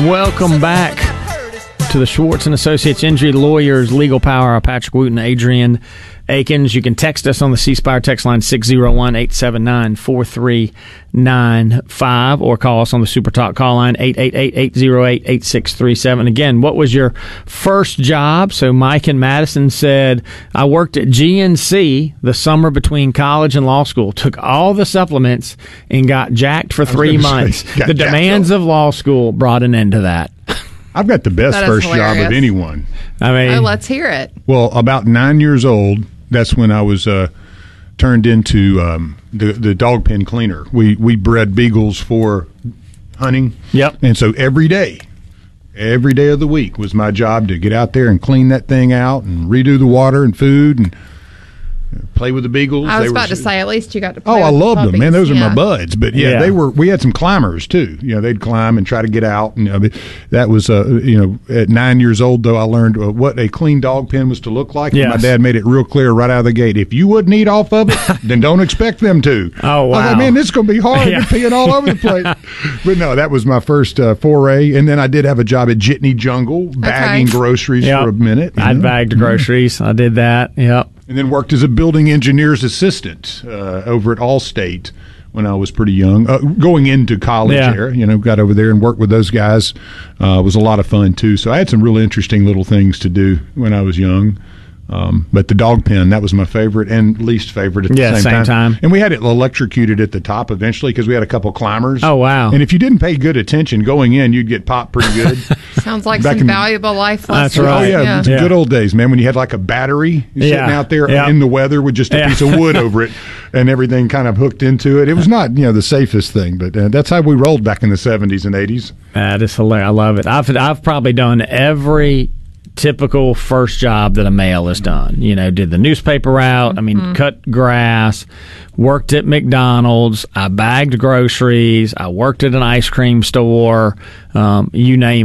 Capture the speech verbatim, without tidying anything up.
Welcome back to the Schwartz and Associates Injury Lawyers Legal Power. Patrick Wooten, Adrian Akins. You can text us on the C Spire text line six oh one, eight seven nine, four three nine five or call us on the Super Talk call line eight eight eight, eight oh eight, eight six three seven. Again, what was your first job? So Mike in Madison said, I worked at G N C the summer between college and law school, took all the supplements and got jacked for three months. Say, the demands of law school brought an end to that. I've got the best That is first job hilarious. of anyone. I mean, Oh, let's hear it. Well, about nine years old, that's when I was uh, turned into um, the the dog pen cleaner. We we bred beagles for hunting. Yep. And so every day, every day of the week was my job to get out there and clean that thing out and redo the water and food and play with the beagles. I was They about were, to say, at least you got to play Oh, with I the loved them, man. puppies. Those are Yeah. my buds. But yeah, Yeah. they were. We had some climbers too. You know, they'd climb and try to get out. And you know, that was, uh, you know, at nine years old though, I learned uh, what a clean dog pen was to look like. Yes. And my dad made it real clear right out of the gate. If you wouldn't eat off of it, then don't expect them to. Oh, I was wow. like, man, this is going to be hard. Yeah. You're peeing all over the place. But no, that was my first uh, foray. And then I did have a job at Jitney Jungle, bagging groceries Yep. for a minute. you I'd know. bagged groceries. I did that. Yep. And then worked as a building engineer's assistant uh, over at Allstate when I was pretty young. Uh, going into college Yeah. there, you know, got over there and worked with those guys. Uh, was a lot of fun, too. So I had some really interesting little things to do when I was young. Um, but the dog pen, that was my favorite and least favorite at the Yeah, same, same time. And we had it electrocuted at the top eventually because we had a couple climbers. Oh, wow. And if you didn't pay good attention going in, you'd get popped pretty good. Sounds like Back some in- valuable life That's lessons. right. Oh, yeah, yeah. it's Yeah. good old days, man, when you had like a battery sitting Yeah. out there Yeah. in the weather with just a Yeah. piece of wood over it and everything kind of hooked into it. It was not, you know, the safest thing, but uh, that's how we rolled back in the seventies and eighties. That is hilarious. I love it. I've I've probably done every typical first job that a male has done. You know, did the newspaper route. I mean, cut grass, worked at McDonald's. I bagged groceries. I worked at an ice cream store. Um, you name